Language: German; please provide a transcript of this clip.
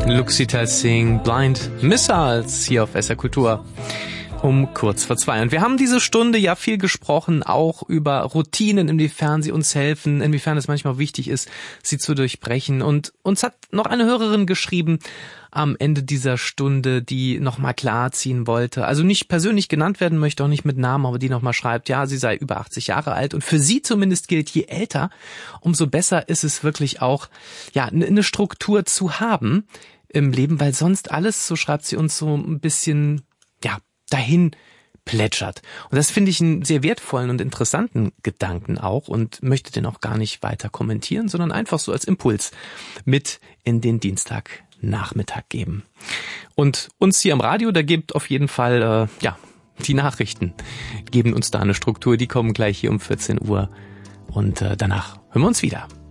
Luxita Singh, Blind Missiles hier auf SR Kultur um kurz vor 2. Und wir haben diese Stunde ja viel gesprochen, auch über Routinen, inwiefern sie uns helfen, inwiefern es manchmal wichtig ist, sie zu durchbrechen. Und uns hat noch eine Hörerin geschrieben am Ende dieser Stunde, die nochmal klarziehen wollte, also nicht persönlich genannt werden möchte, auch nicht mit Namen, aber die nochmal schreibt, ja, sie sei über 80 Jahre alt und für sie zumindest gilt, je älter, umso besser ist es wirklich auch, ja, eine Struktur zu haben im Leben, weil sonst alles, so schreibt sie uns, so ein bisschen, ja, dahin plätschert. Und das finde ich einen sehr wertvollen und interessanten Gedanken auch und möchte den auch gar nicht weiter kommentieren, sondern einfach so als Impuls mit in den Dienstagnachmittag geben. Und uns hier am Radio, da gibt auf jeden Fall, die Nachrichten geben uns da eine Struktur, die kommen gleich hier um 14 Uhr und danach hören wir uns wieder.